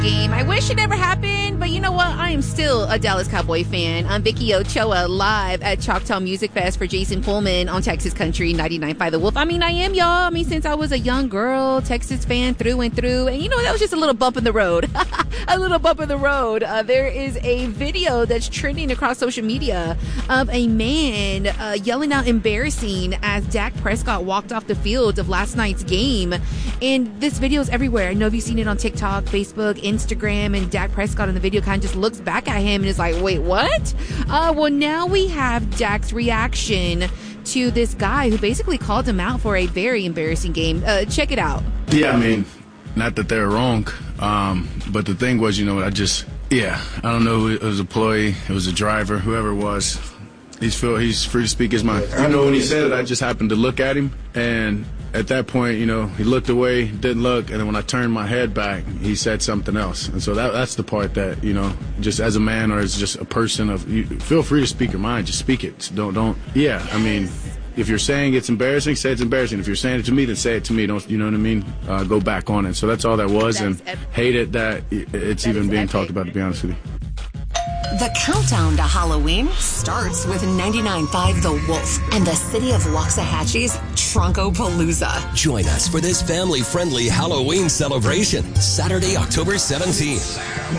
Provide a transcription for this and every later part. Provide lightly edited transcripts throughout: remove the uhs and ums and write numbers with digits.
game. I wish it never happened, but you know what? I am still a Dallas Cowboy fan. I'm Vicky Ochoa, live at Choctaw Music Fest for Jason Pullman on Texas Country 99.5 The Wolf. I mean, I am, y'all. Since I was a young girl, Texas fan through and through. And that was just a little bump in the road. A little bump in the road. There is a video that's trending across social media of a man yelling out embarrassing as Dak Prescott walked off the field of last night's game. And this video is everywhere. I know if you've seen it on TikTok, Facebook, Instagram, and Dak Prescott in the video kind of just looks back at him and is like, wait, what? Well, now we have Dak's reaction to this guy who basically called him out for a very embarrassing game. Check it out. Yeah, not that they're wrong, but the thing was, I don't know who it was, a employee, it was a driver, whoever it was. He's free to speak his mind. I know when he said it, I just happened to look at him, and at that point, he looked away, didn't look, and then when I turned my head back, he said something else. And so that's the part that, just as a man or as just a person, feel free to speak your mind, just speak it. Don't. If you're saying it's embarrassing, say it's embarrassing. If you're saying it to me, then say it to me. Don't, you know what I mean? Go back on it. So that's all that was, and hate it that it's even being talked about, to be honest with you. The countdown to Halloween starts with 99.5 The Wolf and the city of Waxahachie's Trunkopalooza. Join us for this family-friendly Halloween celebration, Saturday, October 17th.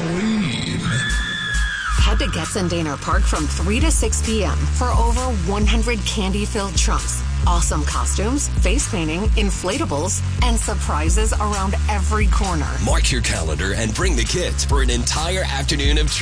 Head to Getzendaner Park from 3 to 6 p.m. for over 100 candy-filled trunks, awesome costumes, face painting, inflatables, and surprises around every corner. Mark your calendar and bring the kids for an entire afternoon of